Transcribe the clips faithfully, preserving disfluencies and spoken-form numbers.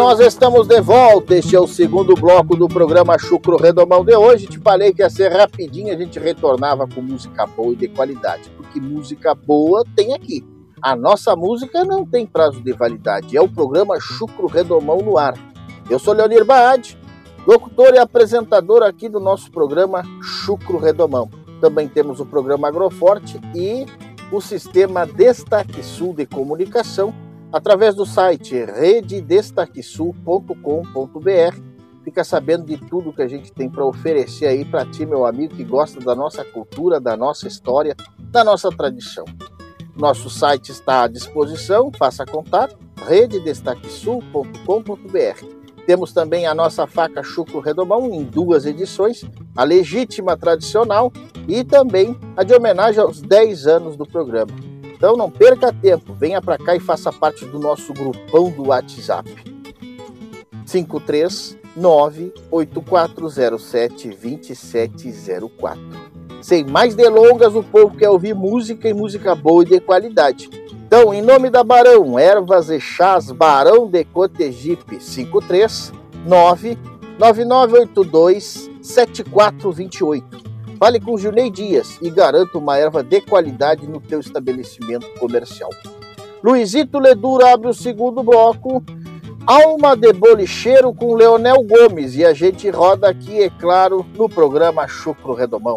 nós estamos de volta. Este é o segundo bloco do programa Chucro Redomão de hoje. Te falei que ia ser rapidinho, a gente retornava com música boa e de qualidade, porque música boa tem aqui. A nossa música não tem prazo de validade, é o programa Chucro Redomão no ar. Eu sou Leonir Baade, locutor e apresentador aqui do nosso programa Chucro Redomão. Também temos o programa Agroforte e o sistema Destaque Sul de Comunicação, através do site rede destaque sul ponto com ponto b r. Fica sabendo de tudo que a gente tem para oferecer aí para ti, meu amigo, que gosta da nossa cultura, da nossa história, da nossa tradição. Nosso site está à disposição, faça contato, rede destaque sul ponto com ponto b r. Temos também a nossa faca Chucro Redomão em duas edições, a legítima tradicional e também a de homenagem aos dez anos do programa. Então não perca tempo, venha para cá e faça parte do nosso grupão do WhatsApp. cinco três nove oito quatro zero sete dois sete zero quatro. Sem mais delongas, o povo quer ouvir música e música boa e de qualidade. Então, em nome da Barão, Ervas e Chás Barão de Cotegipe, cinco três nove nove nove oito dois sete quatro dois oito. Fale com Junei Dias e garanta uma erva de qualidade no teu estabelecimento comercial. Luizito Ledura abre o segundo bloco, Alma de Bolicheiro com Leonel Gomes, e a gente roda aqui, é claro, no programa Chucro Redomão.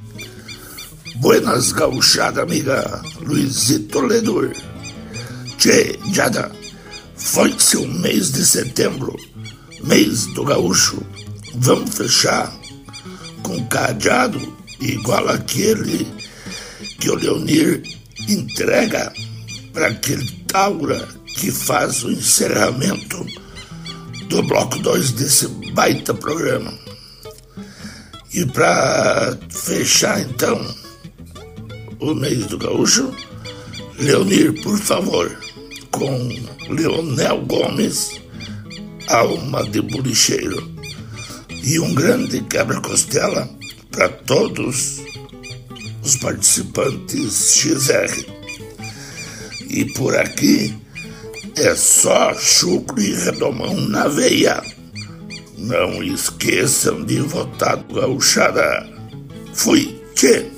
Buenas gauchada, amiga, Luizito Ledur. Tchê, Jada, foi-se o mês de setembro, mês do gaúcho. Vamos fechar com cadeado igual aquele que o Leonir entrega para aquele Taura que faz o encerramento do bloco dois desse baita programa. E para fechar então o mês do gaúcho, Leonir, por favor, com Leonel Gomes, Alma de Bolicheiro. E um grande quebra-costela para todos os participantes X R. E por aqui é só chucro e redomão na veia. Não esqueçam de votar do gauchada. Fui, tchê!